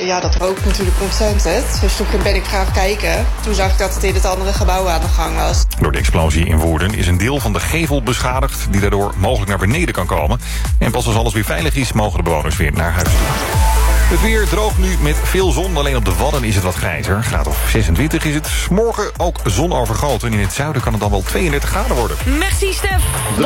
Ja, dat rookt natuurlijk ontzettend. Dus toen ben ik gaan kijken. Toen zag ik dat het in het andere gebouw aan de gang was. Door de explosie in Woerden is een deel van de gevel beschadigd... die daardoor mogelijk naar beneden kan komen. En pas als alles weer veilig is, mogen de bewoners weer naar huis toe. Het weer droogt nu met veel zon. Alleen op de Wadden is het wat grijzer. Graad of 26 is het. Morgen ook zonovergoten. En in het zuiden kan het dan wel 32 graden worden. Merci, Stef.